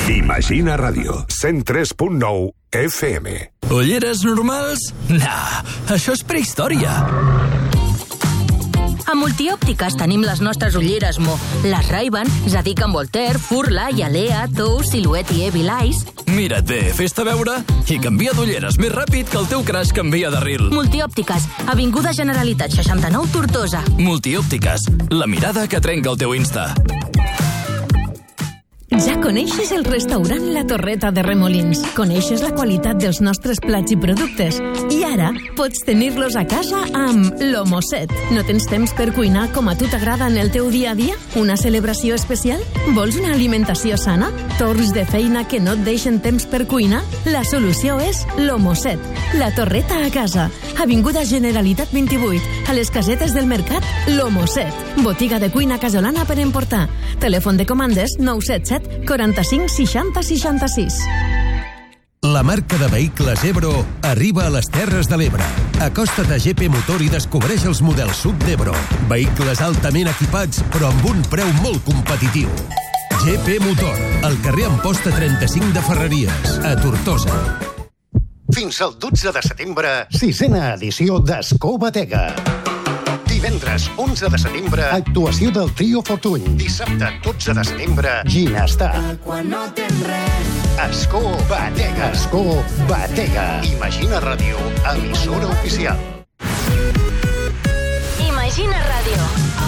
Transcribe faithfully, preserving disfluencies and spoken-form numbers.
Imagina Ràdio, cent tres punt nou F M. Ulleres normals? Nah, això és prehistòria. A Multiòptiques tenim les nostres ulleres Mo. Les Ray-Ban, Zadig and Voltaire, Furla, Yalea, Tous, Silhouette i Evil Eyes. Mira't bé, fes-te veure i canvia d'ulleres més ràpid que el teu crash canvia de ril. Multiòptiques, Avinguda Generalitat seixanta-nou, Tortosa. Multiòptiques, la mirada que trenca el teu Insta. Ja coneixes el restaurant La Torreta de Remolins. Coneixes la qualitat dels nostres plats i productes. I ara pots tenir-los a casa amb l'Homosset. No tens temps per cuinar com a tu t'agrada en el teu dia a dia? Una celebració especial? Vols una alimentació sana? Torns de feina que no et deixen temps per cuinar? La solució és l'Homosset. La Torreta a casa. Avinguda Generalitat vint-i-vuit. A les casetes del mercat, l'Homosset. Botiga de cuina casolana per emportar. Telèfon de comandes nou set set quaranta-cinc seixanta seixanta-sis. La marca de vehicles Ebro arriba a les Terres de l'Ebre. Acosta't a G P Motor i descobreix els models sub d'Ebro. Vehicles altament equipats, però amb un preu molt competitiu. G P Motor, al carrer Amposta trenta-cinc de Ferreries, a Tortosa. Fins al dotze de setembre, sisena edició d'Escó Batega. Divendres, onze de setembre, actuació del Trio Fortuny. Dissabte, dotze de setembre, Ginestar. Quan no tens res. Escó Batega. Escó Batega. Imagina Ràdio, emissora oficial. Imagina Ràdio.